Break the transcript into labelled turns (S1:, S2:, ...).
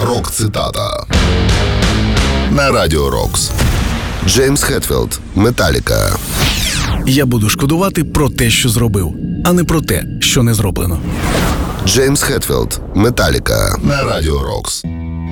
S1: Рок-цитата на Радіо Рокс. Джеймс Хетфілд, Металіка.
S2: Я буду шкодувати про те, що зробив, а не про те, що не зроблено.
S1: Джеймс Хетфілд, Металіка на Радіо Рокс.